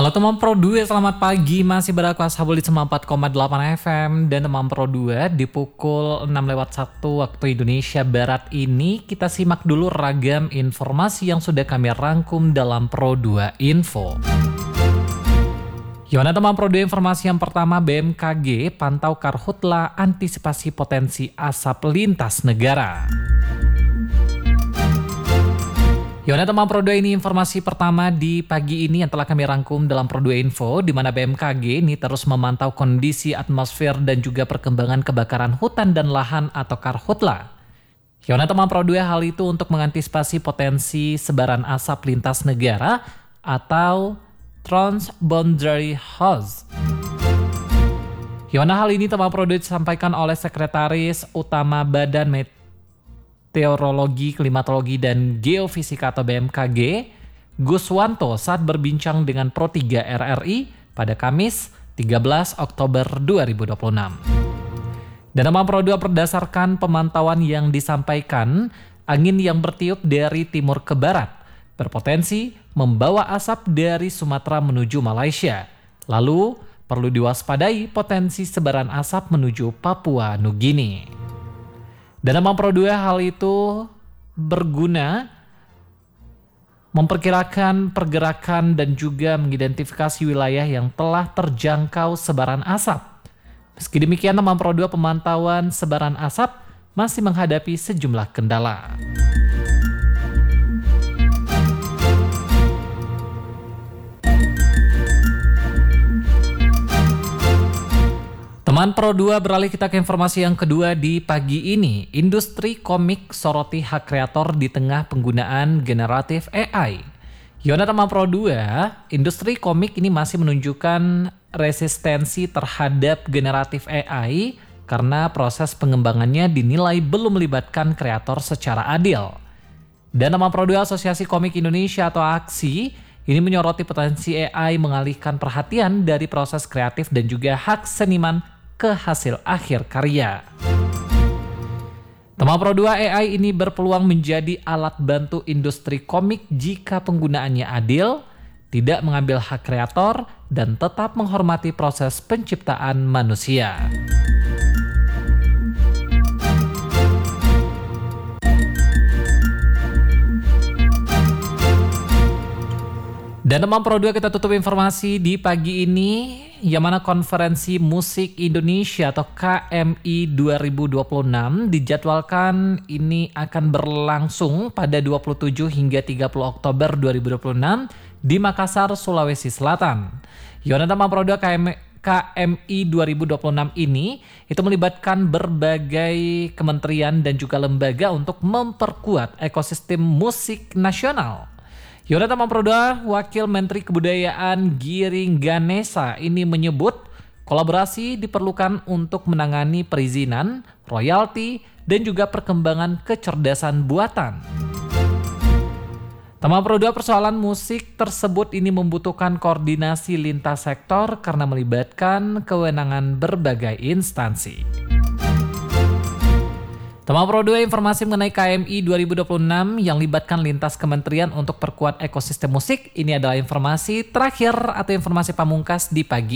Halo teman Pro 2, selamat pagi. Masih berada Sabul di 94,8 FM dan teman Pro 2 di pukul 6:01 waktu Indonesia Barat ini kita simak dulu ragam informasi yang sudah kami rangkum dalam Pro 2 Info. Yona teman Pro 2, informasi yang pertama, BMKG pantau karhutla antisipasi potensi asap lintas negara. Yona teman Pro 2, ini informasi pertama di pagi ini yang telah kami rangkum dalam Pro 2 Info, di mana BMKG ini terus memantau kondisi atmosfer dan juga perkembangan kebakaran hutan dan lahan atau karhutla. Yona teman Pro 2, hal itu untuk mengantisipasi potensi sebaran asap lintas negara atau transboundary host. Yona, hal ini teman Pro 2 disampaikan oleh Sekretaris Utama Badan Meteorologi, Klimatologi, dan Geofisika atau BMKG, Guswanto saat berbincang dengan Pro 3 RRI pada Kamis 13 Oktober 2026. Dan teman Pro 2, berdasarkan pemantauan yang disampaikan, angin yang bertiup dari timur ke barat berpotensi membawa asap dari Sumatera menuju Malaysia. Lalu perlu diwaspadai potensi sebaran asap menuju Papua Nugini. Dan teman Pro 2, hal itu berguna memperkirakan pergerakan dan juga mengidentifikasi wilayah yang telah terjangkau sebaran asap. Meski demikian teman Pro 2, pemantauan sebaran asap masih menghadapi sejumlah kendala. Teman Pro 2, beralih kita ke informasi yang kedua di pagi ini. Industri komik soroti hak kreator di tengah penggunaan generatif AI. Yona teman Pro 2, industri komik ini masih menunjukkan resistensi terhadap generatif AI karena proses pengembangannya dinilai belum melibatkan kreator secara adil. Dan teman Pro 2, Asosiasi Komik Indonesia atau AKSI ini menyoroti potensi AI mengalihkan perhatian dari proses kreatif dan juga hak seniman ke hasil akhir karya. Teman Pro 2, AI ini berpeluang menjadi alat bantu industri komik jika penggunaannya adil, tidak mengambil hak kreator, dan tetap menghormati proses penciptaan manusia. Dan teman Pro 2, kita tutup informasi di pagi ini, yang mana Konferensi Musik Indonesia atau KMI 2026 dijadwalkan ini akan berlangsung pada 27 hingga 30 Oktober 2026 di Makassar, Sulawesi Selatan. Yona teman Pro 2, KMI 2026 ini itu melibatkan berbagai kementerian dan juga lembaga untuk memperkuat ekosistem musik nasional. Yona teman Pro 2, Wakil Menteri Kebudayaan Giring Ganesa ini menyebut kolaborasi diperlukan untuk menangani perizinan, royalti, dan juga perkembangan kecerdasan buatan. Teman Pro 2, persoalan musik tersebut ini membutuhkan koordinasi lintas sektor karena melibatkan kewenangan berbagai instansi. Teman Pro 2, informasi mengenai KMI 2026 yang libatkan lintas kementerian untuk perkuat ekosistem musik. Ini adalah informasi terakhir atau informasi pamungkas di pagi